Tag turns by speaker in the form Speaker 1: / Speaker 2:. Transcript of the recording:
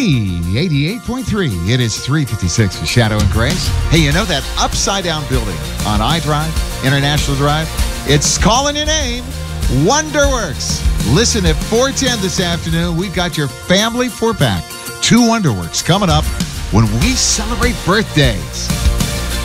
Speaker 1: Z88.3. It is 356 for Shadow and Grace. Hey, you know that upside-down building on I-Drive, International Drive? It's calling your name, Wonderworks. Listen at 4:10 this afternoon. We've got your family four-pack, 2 Wonderworks coming up when we celebrate birthdays.